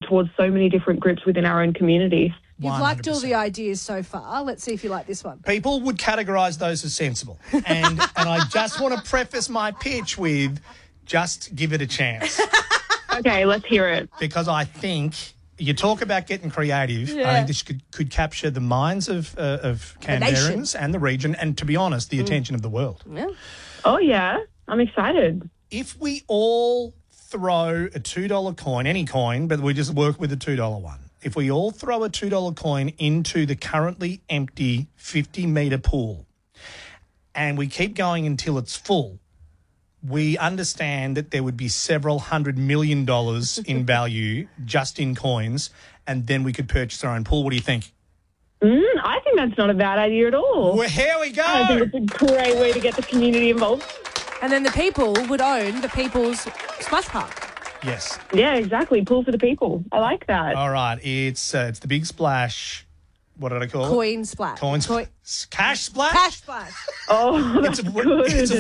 towards so many different groups within our own community. You've 100%. liked all the ideas so far. Let's see if you like this one. People would categorise those as sensible. And I just want to preface my pitch with just give it a chance. Okay, let's hear it. Because I think you talk about getting creative. Yeah. I think this could capture the minds of Canberrans and the region and, to be honest, the attention of the world. Yeah. Oh, yeah. I'm excited. If we all throw a $2 coin, any coin, but we just work with a $2 one. If we all throw a $2 coin into the currently empty 50-metre pool and we keep going until it's full, we understand that there would be several $100 million in value just in coins, and then we could purchase our own pool. What do you think? I think that's not a bad idea at all. Well, here we go. I think it's a great way to get the community involved. And then the people would own the People's Splash Park. Yes. Yeah, exactly. Pool for the people. I like that. All right. It's the Big Splash. What did I call it? Coin Splash. Cash Splash? Cash Splash. Oh, that's good. It's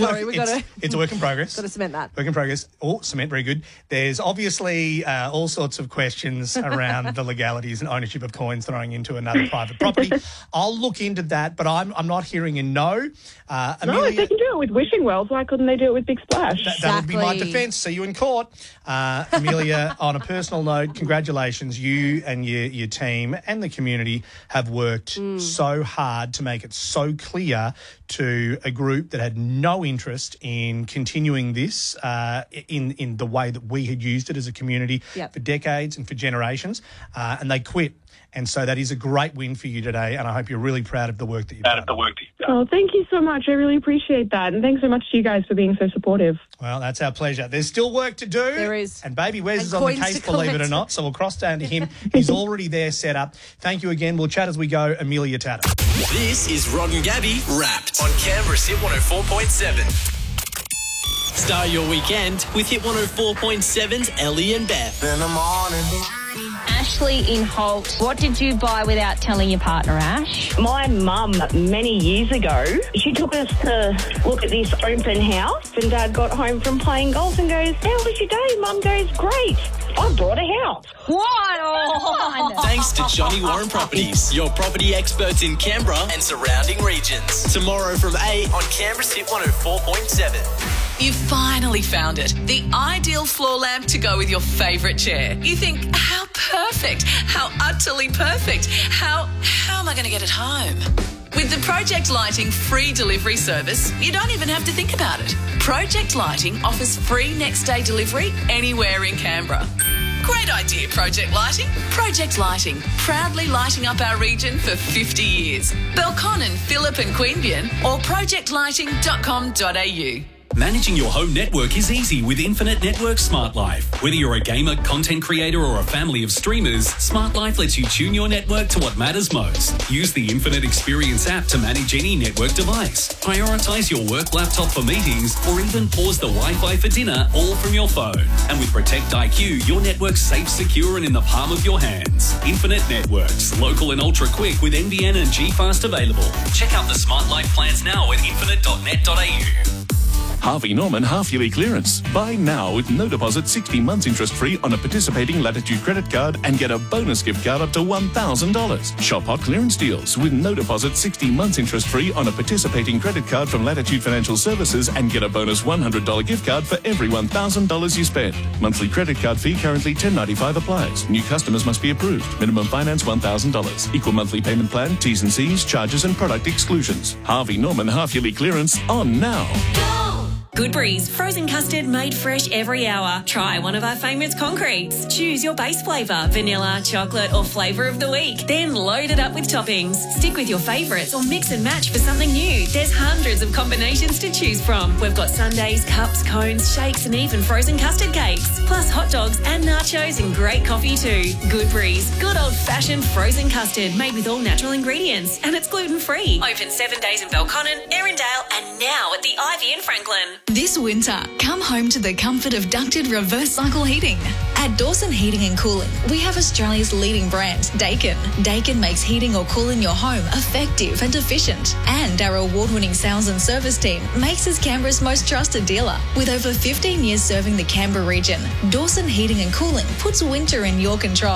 a work in progress. Got to cement that. Work in progress. Oh, cement, very good. There's obviously all sorts of questions around the legalities and ownership of coins throwing into another private property. I'll look into that, but I'm not hearing a no. Amelia, No, if they can do it with Wishing Wells, why couldn't they do it with Big Splash? that would be my Exactly. defence. See you in court. Amelia, on a personal note, congratulations. You and your team and the community have worked so hard to make it so clear to a group that had no interest in continuing this in the way that we had used it as a community for decades and for generations, and they quit. And so that is a great win for you today, and I hope you're really proud of the work that you've done. Oh, thank you so much. I really appreciate that. And thanks so much to you guys for being so supportive. Well, that's our pleasure. There's still work to do. There is. And Baby Wes And is on the coins case, to believe it or collect. not, so we'll cross down to him. He's already there set up. Thank you again. We'll chat as we go. Amelia Tatter. This is Rod and Gabby Wrapped on Canberra's Hit 104.7. Start your weekend with Hit 104.7's Ellie and Beth. In the morning. Ashley in Holt, what did you buy without telling your partner, Ash? My mum, many years ago, she took us to look at this open house, and Dad got home from playing golf and goes, "How was your day?" Mum goes, "Great. I bought a house." What on? Thanks to Johnny Warren Properties, your property experts in Canberra and surrounding regions. Tomorrow from 8 on Canberra's Hit 104.7. You finally found it. The ideal floor lamp to go with your favourite chair. You think, how perfect, how utterly perfect, how am I going to get it home? With the Project Lighting free delivery service, you don't even have to think about it. Project Lighting offers free next day delivery anywhere in Canberra. Great idea, Project Lighting. Project Lighting, proudly lighting up our region for 50 years. Belconnen, Phillip and Queanbeyan or projectlighting.com.au. Managing your home network is easy with Infinite Network Smart Life. Whether you're a gamer, content creator, or a family of streamers, Smart Life lets you tune your network to what matters most. Use the Infinite Experience app to manage any network device. Prioritize your work laptop for meetings, or even pause the Wi-Fi for dinner, all from your phone. And with Protect IQ, your network's safe, secure, and in the palm of your hands. Infinite Networks, local and ultra quick with NBN and G-Fast available. Check out the Smart Life plans now at infinite.net.au. Harvey Norman half-yearly clearance. Buy now with no deposit, 60 months interest-free on a participating Latitude credit card and get a bonus gift card up to $1,000. Shop hot clearance deals with no deposit, 60 months interest-free on a participating credit card from Latitude Financial Services and get a bonus $100 gift card for every $1,000 you spend. Monthly credit card fee currently $10.95 applies. New customers must be approved. Minimum finance $1,000. Equal monthly payment plan, T's and C's, charges and product exclusions. Harvey Norman half-yearly clearance on now. Goodberry's frozen custard made fresh every hour. Try one of our favourites concretes. Choose your base flavour, vanilla, chocolate or flavour of the week. Then load it up with toppings. Stick with your favourites or mix and match for something new. There's hundreds of combinations to choose from. We've got sundaes, cups, cones, shakes and even frozen custard cakes. Plus hot dogs and nachos and great coffee too. Goodberry's, good old-fashioned frozen custard made with all natural ingredients and it's gluten-free. Open 7 days in Belconnen, Erindale and now at the Ivy in Franklin. This winter, come home to the comfort of ducted reverse cycle heating. At Dawson Heating and Cooling, we have Australia's leading brand, Daikin. Daikin makes heating or cooling your home effective and efficient. And our award-winning sales and service team makes us Canberra's most trusted dealer. With over 15 years serving the Canberra region, Dawson Heating and Cooling puts winter in your control.